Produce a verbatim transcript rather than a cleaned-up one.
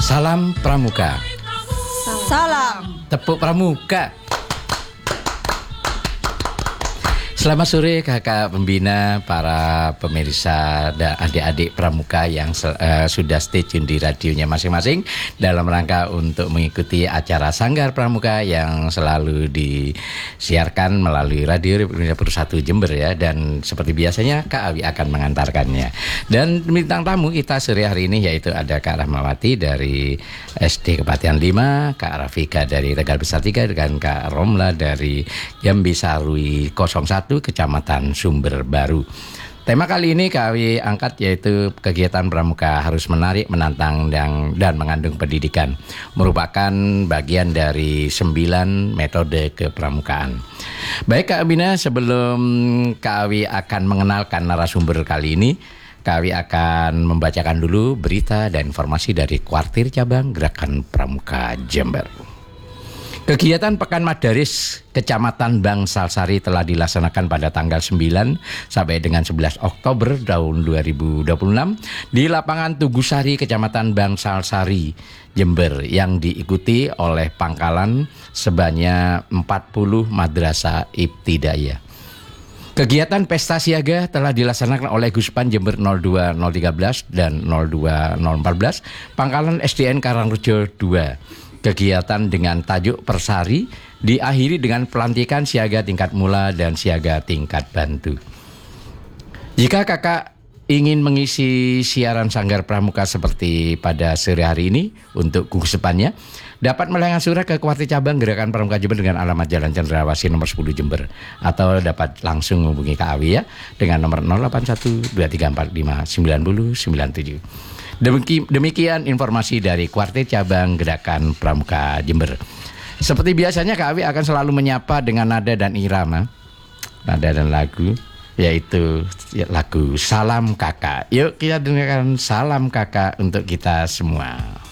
Salam Pramuka. Salam. Tepuk pramuka. Selamat sore kakak pembina, para pemirsa dan adik-adik pramuka yang uh, sudah stay tune di radionya masing-masing dalam rangka untuk mengikuti acara Sanggar Pramuka yang selalu disiarkan melalui Radio Republik Indonesia satu Jember ya. Dan seperti biasanya Kak Awi akan mengantarkannya. Dan bintang tamu kita sore hari ini yaitu ada Kak Rahmawati dari S D Kepatihan lima, Kak Rafika dari Tegal Besar tiga, dan Kak Romla dari Jambi Sarui nol satu Kecamatan Sumber Baru. Tema kali ini kami angkat yaitu kegiatan pramuka harus menarik, menantang, dan, dan mengandung pendidikan. Merupakan bagian dari sembilan metode kepramukaan. Baik Kak Bina, sebelum Kak Awi akan mengenalkan narasumber kali ini, Kak Awi akan membacakan dulu berita dan informasi dari Kuartir Cabang Gerakan Pramuka Jember. Kegiatan Pekan Madaris Kecamatan Bangsalsari telah dilaksanakan pada tanggal sembilan sampai dengan sebelas Oktober tahun dua ribu dua puluh enam di lapangan Tugusari Kecamatan Bangsalsari, Jember, yang diikuti oleh pangkalan sebanyak empat puluh madrasah ibtidaiyah. Kegiatan Pesta Siaga telah dilaksanakan oleh Guspan Jember nol dua nol tiga belas dan nol dua nol empat belas Pangkalan S D N Karangrejo dua. Kegiatan dengan tajuk Persari diakhiri dengan pelantikan siaga tingkat mula dan siaga tingkat bantu. Jika kakak ingin mengisi siaran Sanggar Pramuka seperti pada sore hari ini untuk gusepannya, dapat melayangkan surat ke Kuartir Cabang Gerakan Pramuka Jember dengan alamat Jalan Cendrawasih nomor sepuluh Jember, atau dapat langsung menghubungi Kak Awi ya dengan nomor nol delapan satu dua tiga empat lima sembilan nol sembilan tujuh. Demiki, demikian informasi dari Kuartir Cabang Gerakan Pramuka Jember. Seperti biasanya Kak Awi akan selalu menyapa dengan nada dan irama, nada dan lagu, yaitu lagu Salam Kakak. Yuk kita dengarkan Salam Kakak untuk kita semua.